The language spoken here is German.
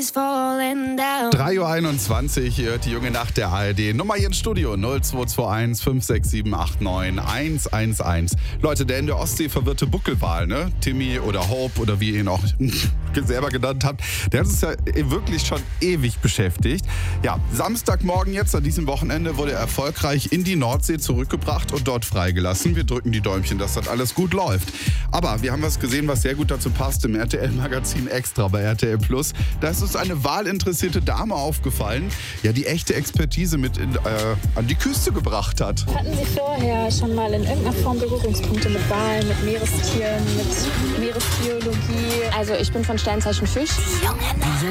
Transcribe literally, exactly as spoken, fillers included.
drei Uhr einundzwanzig, ihr hört die junge Nacht der A R D. Nummer hier ins Studio null zwei zwei eins fünf sechs sieben acht neun eins eins eins. Leute, der in der Ostsee verwirrte Buckelwal, ne? Timmy oder Hope oder wie ihr ihn auch selber genannt habt, der hat uns ja wirklich schon ewig beschäftigt. Ja, Samstagmorgen jetzt an diesem Wochenende wurde er erfolgreich in die Nordsee zurückgebracht und dort freigelassen. Wir drücken die Däumchen, dass das alles gut läuft. Aber wir haben was gesehen, was sehr gut dazu passt im R T L-Magazin Extra bei R T L Plus. Da ist uns eine wahlinteressierte Dame aufgefallen, ja, die echte Expertise mit in, äh, an die Küste gebracht hat. Hatten Sie vorher schon mal in irgendeiner Form Berührungspunkte mit Walen, mit Meerestieren, mit Meeresbiologie? Also ich bin von Sternzeichen Fisch. Diese